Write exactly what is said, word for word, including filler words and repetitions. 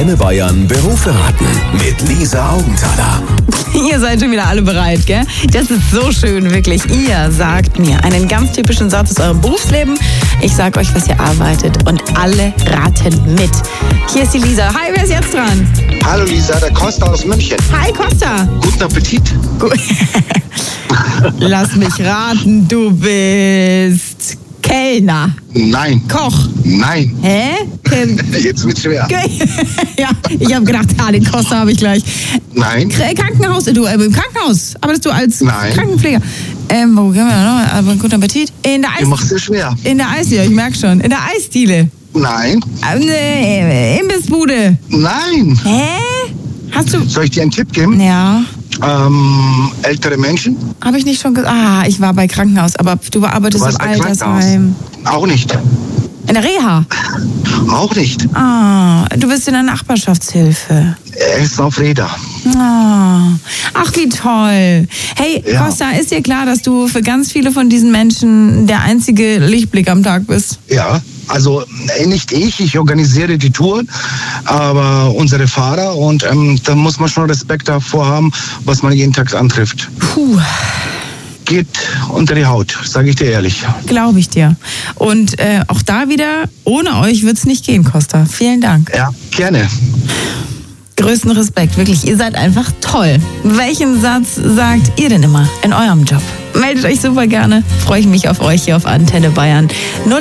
Antenne Bayern Beruf beraten mit Lisa Augenthaler. Ihr seid schon wieder alle bereit, gell? Das ist so schön, wirklich. Ihr sagt mir einen ganz typischen Satz aus eurem Berufsleben. Ich sag euch, was ihr arbeitet und alle raten mit. Hier ist die Lisa. Hi, wer ist jetzt dran? Hallo Lisa, der Costa aus München. Hi, Costa. Guten Appetit. Gut. Lass mich raten, du bist Kellner. Nein. Koch. Nein. Hä? Ken- Jetzt wird's schwer. ja, ich habe gedacht, ah, den Costa habe ich gleich. Nein. K- Krankenhaus, du, äh, im Krankenhaus arbeitest du als Nein. Krankenpfleger. Ähm, wo gehen wir noch? Aber guten Appetit. In der Du Eis... machst es schwer. In der Eisdiele, ich merke schon. In der Eisdiele. Nein. Ähm, äh, Imbissbude. Nein. Hä? Hast du... Soll ich dir einen Tipp geben? Ja, Ähm, ältere Menschen? habe ich nicht schon gesagt. Ah, ich war bei Krankenhaus, aber du arbeitest Du warst im bei Altersheim. Auch nicht. In der Reha. Auch nicht. Ah, du bist in der Nachbarschaftshilfe. Er ist auf Räder. Ah, ach, wie toll. Hey, Ja. Costa, ist dir klar, dass du für ganz viele von diesen Menschen der einzige Lichtblick am Tag bist? Ja. Also äh, nicht ich, ich organisiere die Touren, aber unsere Fahrer und ähm, da muss man schon Respekt davor haben, was man jeden Tag antrifft. Puh, Geht unter die Haut, sage ich dir ehrlich. glaube ich dir. Und äh, auch da wieder, ohne euch wird's nicht gehen, Costa. Vielen Dank. Ja, gerne. Größten Respekt, wirklich. Ihr seid einfach toll. Welchen Satz sagt ihr denn immer in eurem Job? Meldet euch super gerne. Freue ich mich auf euch hier auf Antenne Bayern. null